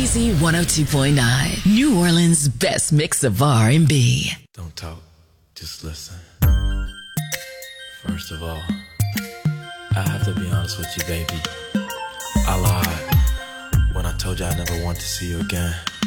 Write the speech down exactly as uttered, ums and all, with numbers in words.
Easy one oh two point nine, New Orleans' best mix of R and B. Don't talk, just listen. First of all, I have to be honest with you, baby. I lied when I told you I never want to see you again.